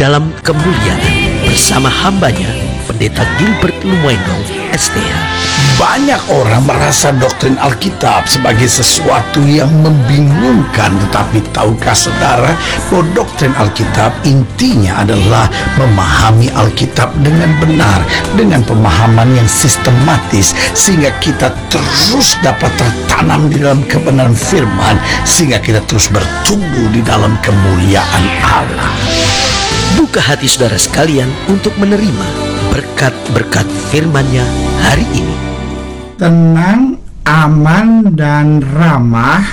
dalam kemuliaan bersama hambanya, Pendeta Gilbert Lumwendo, STH. Banyak orang merasa doktrin Alkitab sebagai sesuatu yang membingungkan, tetapi tahukah saudara bahwa doktrin Alkitab intinya adalah memahami Alkitab dengan benar, dengan pemahaman yang sistematis, sehingga kita terus dapat tertanam di dalam kebenaran firman, sehingga kita terus bertumbuh di dalam kemuliaan Allah. Buka hati saudara sekalian untuk menerima berkat-berkat firman-Nya hari ini. Tenang, aman, dan ramah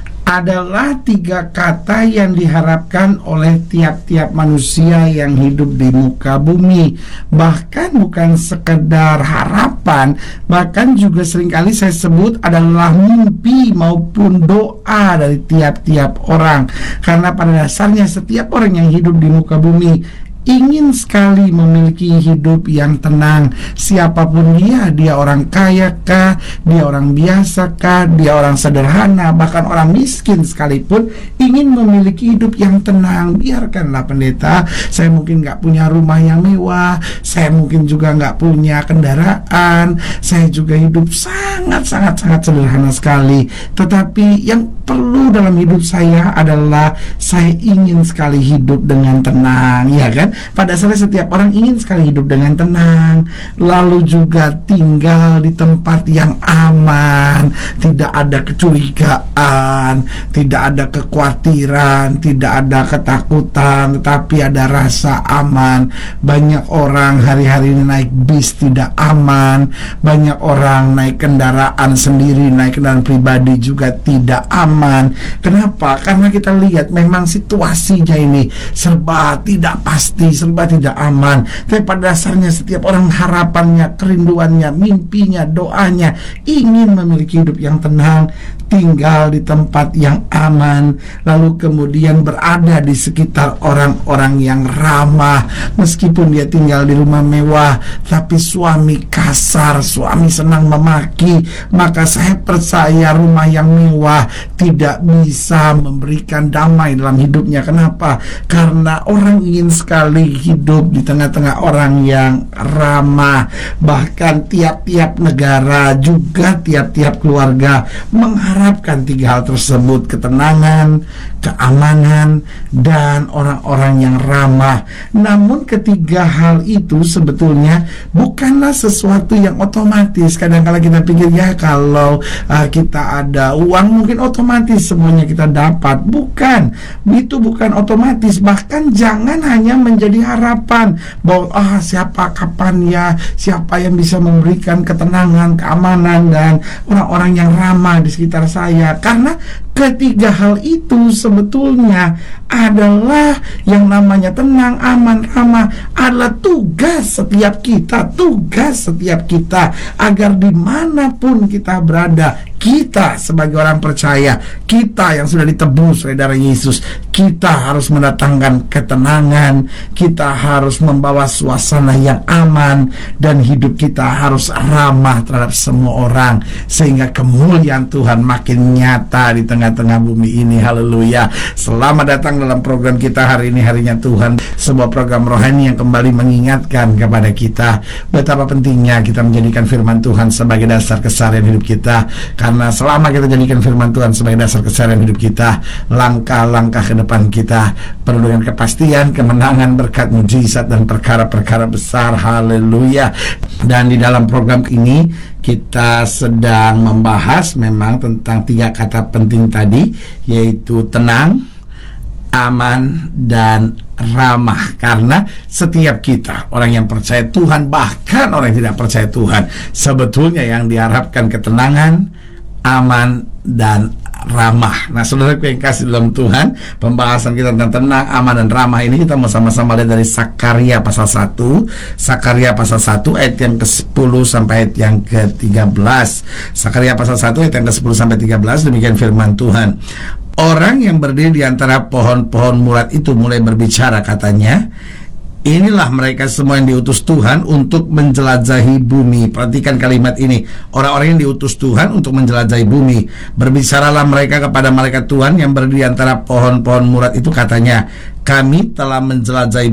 adalah 3 kata yang diharapkan oleh tiap-tiap manusia yang hidup di muka bumi. Bahkan bukan sekedar harapan, bahkan juga seringkali saya sebut adalah mimpi maupun doa dari tiap-tiap orang. Karena pada dasarnya setiap orang yang hidup di muka bumi ingin sekali memiliki hidup yang tenang. Siapapun dia orang kaya kah, dia orang biasa kah, dia orang sederhana, bahkan orang miskin sekalipun ingin memiliki hidup yang tenang. Biarkanlah pendeta, saya mungkin gak punya rumah yang mewah, saya mungkin juga gak punya kendaraan, saya juga hidup sangat sederhana sekali. Tetapi yang perlu dalam hidup saya adalah saya ingin sekali hidup dengan tenang, ya kan? Pada dasarnya setiap orang ingin sekali hidup dengan tenang, lalu juga tinggal di tempat yang aman, tidak ada kecurigaan, tidak ada kekhawatiran, tidak ada ketakutan, tetapi ada rasa aman. Banyak orang hari-hari ini naik bis tidak aman, banyak orang naik kendaraan sendiri, naik kendaraan pribadi juga tidak aman. Kenapa? Karena kita lihat memang situasinya ini serba tidak pasti, serba tidak aman. Tapi pada dasarnya setiap orang harapannya, kerinduannya, mimpinya, doanya ingin memiliki hidup yang tenang, tinggal di tempat yang aman, lalu kemudian berada di sekitar orang-orang yang ramah. Meskipun dia tinggal di rumah mewah, tapi suami kasar, suami senang memaki, maka saya percaya rumah yang mewah tidak bisa memberikan damai dalam hidupnya. Kenapa? Karena orang ingin sekali hidup di tengah-tengah orang yang ramah. Bahkan tiap-tiap negara, juga tiap-tiap keluarga mengharapkan 3 hal tersebut: ketenangan, keamanan, dan orang-orang yang ramah. Namun ketiga hal itu sebetulnya bukanlah sesuatu yang otomatis. Kadang-kadang kita pikir ya kalau kita ada uang mungkin otomatis semuanya kita dapat. Bukan, itu bukan otomatis. Bahkan jangan hanya menjadi harapan bahwa siapa, kapan ya, siapa yang bisa memberikan ketenangan, keamanan, dan orang-orang yang ramah di sekitar saya. Karena ketiga hal itu sebetulnya adalah yang namanya tenang, aman, ramah adalah tugas setiap kita, agar dimanapun kita berada, kita sebagai orang percaya, kita yang sudah ditebus oleh darah Yesus, kita harus mendatangkan ketenangan, kita harus membawa suasana yang aman, dan hidup kita harus ramah terhadap semua orang, sehingga kemuliaan Tuhan makin nyata di tengah-tengah bumi ini. Haleluya. Selamat datang dalam program kita hari ini, Harinya Tuhan, sebuah program rohani yang kembali mengingatkan kepada kita betapa pentingnya kita menjadikan firman Tuhan sebagai dasar keseharian hidup kita. Karena selama kita jadikan firman Tuhan sebagai dasar keseharian hidup kita, langkah-langkah ke depan kita penuh dengan kepastian, kemenangan, berkat, mujizat, dan perkara-perkara besar. Haleluya. Dan di dalam program ini kita sedang membahas memang tentang 3 kata penting tadi, yaitu tenang, aman, dan ramah. Karena setiap kita, orang yang percaya Tuhan, bahkan orang yang tidak percaya Tuhan, sebetulnya yang diharapkan ketenangan, aman, dan ramah. Nah, saudara yang kasih dalam Tuhan, pembahasan kita tentang tenang, aman, dan ramah ini kita mau sama-sama lihat dari Sakaria pasal 1. Sakaria pasal 1 ayat yang ke-10 sampai ayat yang ke-13. Sakaria pasal 1 ayat yang ke-10 sampai 13, demikian firman Tuhan. Orang yang berdiri di antara pohon-pohon murad itu mulai berbicara, katanya, inilah mereka semua yang diutus Tuhan untuk menjelajahi bumi. Perhatikan kalimat ini, orang-orang yang diutus Tuhan untuk menjelajahi bumi. Berbicaralah mereka kepada malaikat Tuhan yang berdiri di antara pohon-pohon murad itu, katanya, kami telah menjelajahi